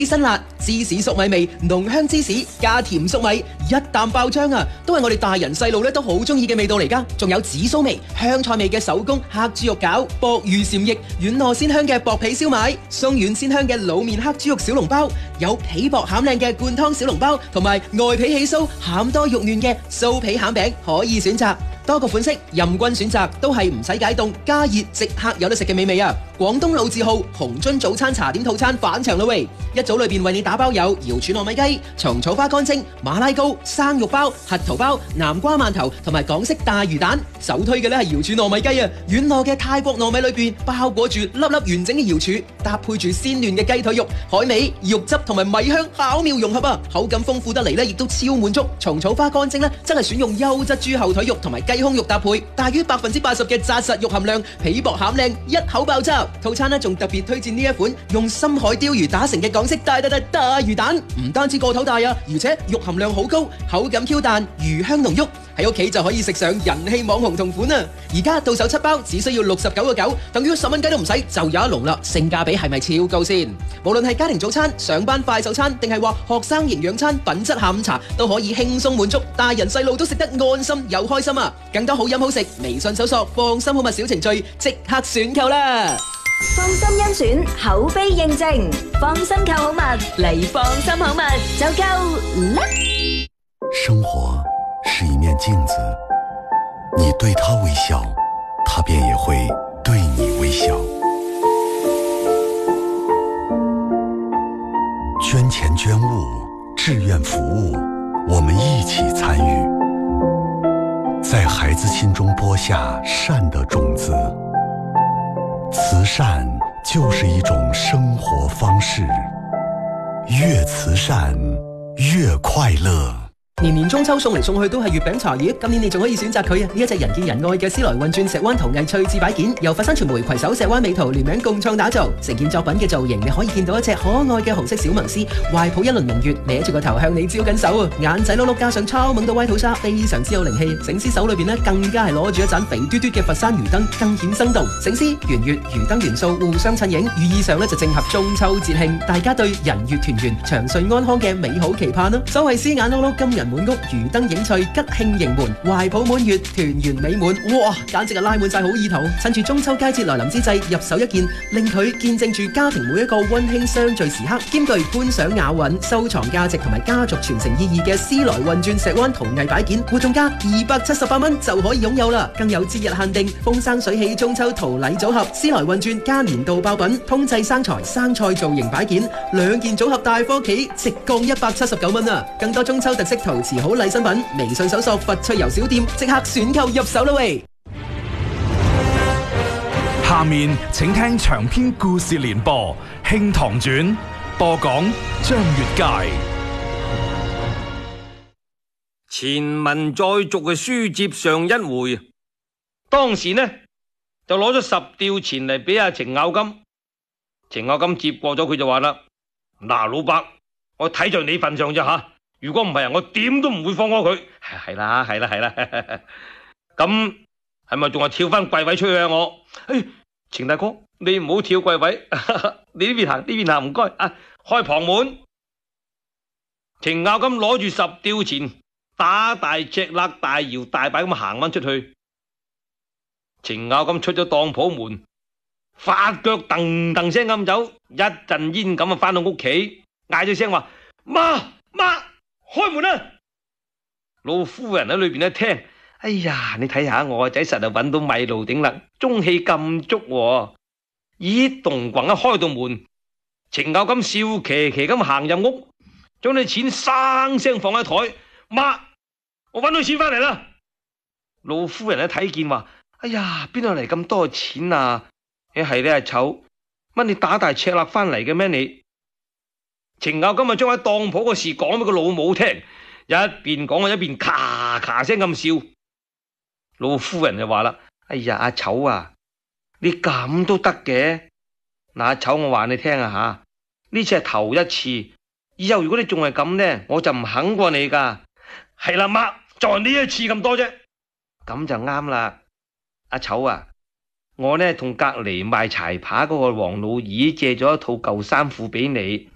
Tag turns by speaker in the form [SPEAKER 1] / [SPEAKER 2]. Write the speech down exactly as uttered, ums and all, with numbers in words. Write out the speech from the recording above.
[SPEAKER 1] 啲辛辣芝士粟米味，濃香芝士加甜粟米，一啖爆漿啊！都係我哋大人細路咧都好中意嘅味道嚟㗎。仲有紫蘇味、香菜味嘅手工黑豬肉餃、鮑魚禪翼、軟糯鮮香嘅薄皮燒賣、鬆軟鮮香嘅老麵黑豬肉小籠包，有皮薄餡靚嘅灌湯小籠包，同埋外皮起酥、餡多肉嫩嘅酥皮餡餅可以選擇。多個款式任君選擇，都係唔使解凍，加熱即刻有得食嘅美味啊！廣東老字號紅樽早餐茶點套餐返場啦喂！一組裏邊為你打包有瑤柱糯米雞、蟲草花乾蒸、馬拉糕、生肉包、核桃包、南瓜饅頭同埋港式大魚蛋。首推嘅咧係瑤柱糯米雞啊！軟糯嘅泰國糯米裏邊包裹住粒粒完整嘅瑤柱，搭配住鮮嫩嘅雞腿肉、海味、肉汁同埋米香，巧妙融合啊！口感豐富得嚟咧，亦都超滿足。蟲草花乾蒸咧，真係選用優質豬後腿肉同埋雞胸肉搭配，大於百分之八十嘅紮實肉含量，皮薄餡靚，一口爆汁。套餐呢仲特別推薦呢一款用深海鯛魚打成嘅港式大大大大魚蛋，唔單止個頭大啊，而且肉含量好高，口感 Q 彈，魚香濃郁，喺屋企就可以食上人氣網紅同款啊！而家到手七包只需要六十九個九，等於十蚊雞都唔使就有一籠啦，性價比係咪超高先？無論係家庭早餐、上班快手餐，定係話學生營養餐、品質下午茶，都可以輕鬆滿足，大人細路都食得安心又開心啊！更多好飲好食，微信搜索放心好物小程序，即刻選購啦！
[SPEAKER 2] 放心甄選，口碑認證，放心購好物嚟放心好物就夠啦！
[SPEAKER 3] 生活是一面鏡子，你對他微笑，他便也會對你微笑。捐錢捐物，志願服務，我們一起參與，在孩子心中播下善的種子。慈善就是一種生活方式，越慈善越快樂。
[SPEAKER 1] 年年中秋送嚟送去都係月餅茶葉，今年你仲可以選擇佢啊！呢一隻人見人愛嘅獅來運轉石灣陶藝趣致擺件，由佛山傳媒攜手石灣美圖聯名共創打造。成件作品嘅造型，你可以見到一隻可愛嘅紅色小萌獅，懷抱一輪明月，歪住個頭向你招緊手啊！眼仔碌碌，加上超萌嘅歪土沙，非常之有靈氣。醒獅手裏邊呢，更加係攞住一盞肥嘟嘟嘅佛山魚燈，更顯生動。醒獅、圓月、魚燈元素互相襯影，寓意上呢就正合中秋節慶，大家對人月團圓、長順安康嘅美好期盼啦！所謂獅眼碌碌，金人滿屋，魚燈影翠，吉慶迎門，懷抱滿月，團圓美滿。哇，簡直係拉滿晒好意頭！趁住中秋佳節來臨之際，入手一件令佢見證住家庭每一個溫馨相聚時刻，兼具觀賞雅韻、收藏價值同埋家族傳承意義嘅獅來運轉石灣陶藝擺件，活動價二百七十八蚊就可以擁有啦！更有節日限定風生水起中秋陶禮組合，獅來運轉加年度爆品，通濟生財生菜造型擺件，兩件組合帶返屋企，直降一百七十九蚊啊！更多中秋特色陶瓷好禮新品，微信搜索佛趣遊小店，即刻選購入手啦喂！
[SPEAKER 4] 下面請聽長篇故事連播《慶堂傳》，播講張月佳。
[SPEAKER 5] 前文再續嘅書接上一回，當時呢就攞咗十吊錢嚟俾阿程咬金。程咬金接過咗佢就話啦：嗱，老伯，我睇在你份上啫吓。如果唔係啊，我點都唔會放過佢。係啦，係啦，係啦。咁係咪仲係跳翻櫃位出去啊？我，誒，程大哥，你唔好跳櫃位，你呢邊行，呢邊行，唔該啊，開旁門。程咬金攞住十吊錢，打大隻勒，大搖大擺咁行翻出去。程咬金出咗當鋪門，發腳噔噔聲咁走，一陣煙咁啊翻到屋企，嗌咗聲話：媽媽！開門啊！老夫人喺裏邊一聽，哎呀，你睇下我個仔實係揾到米路頂啦，中氣咁足喎。咦，咚咣一開到門，程咬金笑騎騎咁行入屋，將啲錢生聲放喺台。媽，我揾到錢翻嚟啦！老夫人一睇見話，哎呀，邊度嚟咁多錢啊？一係呢阿丑，乜你打大赤肋翻嚟嘅咩你？程咬金啊，將喺當鋪個事講俾個老母聽，一邊講啊一邊咔咔聲咁笑。老夫人就話啦：哎呀，阿丑啊，你咁都得嘅？嗱，阿丑，我話你聽啊吓，呢次係頭一次，以後如果你仲係咁呢，我就唔肯過你噶。係啦，媽，就係呢一次咁多啫。咁就啱啦，阿丑啊，我呢同隔籬賣柴扒嗰個黃老二借咗一套舊衫褲俾你。